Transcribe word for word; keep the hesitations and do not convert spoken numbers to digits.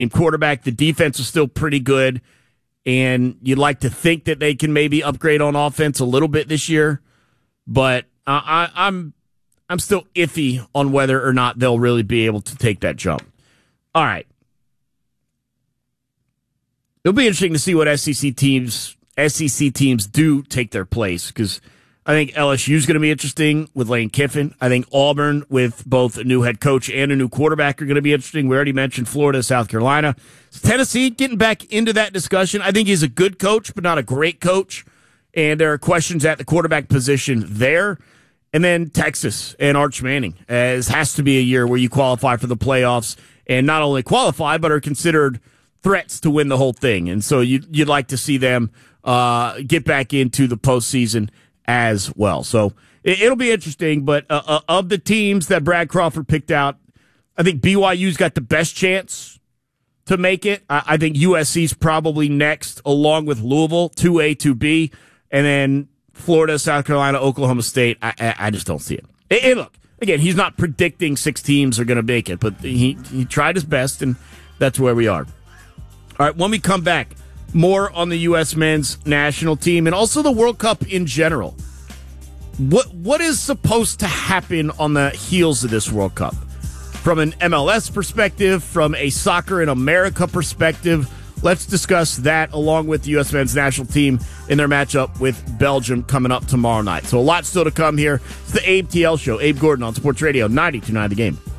in quarterback. The defense is still pretty good, and you'd like to think that they can maybe upgrade on offense a little bit this year, but I, I, I'm I'm still iffy on whether or not they'll really be able to take that jump. All right. It'll be interesting to see what S E C teams S E C teams do take their place, because I think L S U is going to be interesting with Lane Kiffin. I think Auburn, with both a new head coach and a new quarterback, are going to be interesting. We already mentioned Florida, South Carolina. Tennessee, getting back into that discussion. I think he's a good coach, but not a great coach. And there are questions at the quarterback position there. And then Texas and Arch Manning. As has to be a year where you qualify for the playoffs, and not only qualify, but are considered threats to win the whole thing. And so you'd, you'd like to see them uh, get back into the postseason as well. So it, it'll be interesting. But uh, uh, of the teams that Brad Crawford picked out, I think B Y U's got the best chance to make it. I, I think U S C's probably next, along with Louisville, two A, two B, and then Florida, South Carolina, Oklahoma State. I, I, I just don't see it. And, and look, again, he's not predicting six teams are going to make it, but he, he tried his best, and that's where we are. All right, when we come back, more on the U S men's national team and also the World Cup in general. What What is supposed to happen on the heels of this World Cup? From an M L S perspective, from a Soccer in America perspective, let's discuss that along with the U S men's national team in their matchup with Belgium coming up tomorrow night. So a lot still to come here. It's the Abe T L Show. Abe Gordon on Sports Radio ninety-two point nine The Game.